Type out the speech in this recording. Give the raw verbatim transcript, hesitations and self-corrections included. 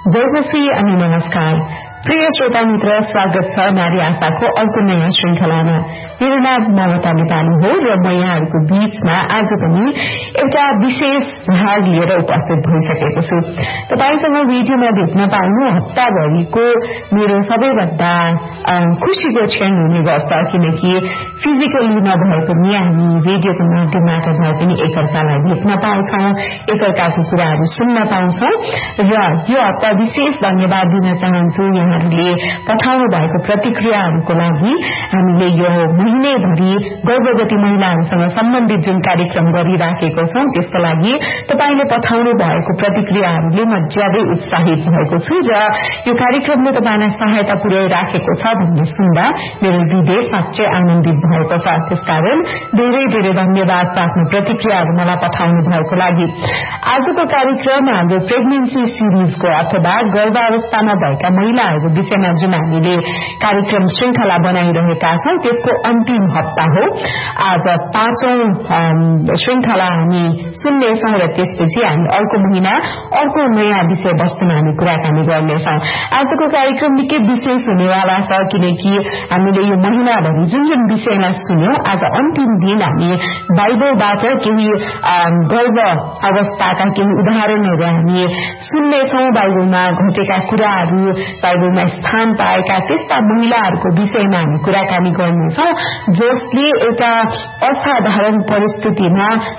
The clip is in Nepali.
जयमसी अनि नमस्कार प्रिय श्रोता मित्र, स्वागत छ नारी आशाको अर्को नयाँ श्रृंखलामा। मेरो नाम ममता नेपाली हो र म यहाँहरूको बीचमा आज पनि एउटा विशेष भाग लिएर उपस्थित भइसकेको छु। तपाईसँग भिडियोमा भेट्न पाउनु हप्ताभरिको मेरो सबैभन्दा खुशीको क्षण हुने गर्छ, किनकि फिजिकली नभए पनि हामी भिडियोको माध्यमबाट भए पनि एकअर्कालाई भेट्न पाउँछौं, एकअर्काको कुराहरू सुन्न पाउँछौं र यो हप्ता विशेष धन्यवाद दिन चाहन्छु यहाँहरूले पठाउनु भएको प्रतिक्रियाहरूको लागि। हामीले यो महिनेभरि गर्भवती महिलाहरूसँग सम्बन्धित जुन कार्यक्रम गरिराखेको छौं त्यसको लागि तपाईले पठाउनु भएको प्रतिक्रियाहरूले म ज्यादै उत्साहित भएको छु र यो कार्यक्रमले तपाईलाई सहायता पुर्याइराखेको छ भन्ने सुन्दा मेरो हृदय साँच्चै आनन्दित भएको छ। त्यसकारण धेरै धेरै धन्यवाद आफ्नो प्रतिक्रियाहरू मलाई पठाउनु भएको लागि। आजको कार्यक्रम हाम्रो प्रेग्नेन्सी सिरिजको अथवा गर्भावस्थामा भएका महिलाहरूको विषयमा जुन हामीले कार्यक्रम श्रृंखला बनाइरहेका छौं त्यसको अन्तिम हप्ता हो। आज पाँचौं श्रृंखला हामी सुन्नेछौं र त्यसपछि हामी अर्को महिना अर्को नयाँ विषय वस्तुमा हामी कुराकानी गर्नेछौं। आजको कार्यक्रम निकै विशेष हुनेवाला छ, किनकि हामीले यो महिनाभरि जुन जुन विषयमा सुन्यौं आज अन्तिम दिन हामी बाइबलबाट केही गर्भ अवस्थाका केही उदाहरणहरू हामी सुन्नेछौं। बाइबलमा घटेका कुराहरू, बाइबलमा स्थान पाएका त्यस्ता महिलाहरूको विषयमा हामी कुराकानी गर्नेछौं जसले एउटा असाधारण परिस्थितिमा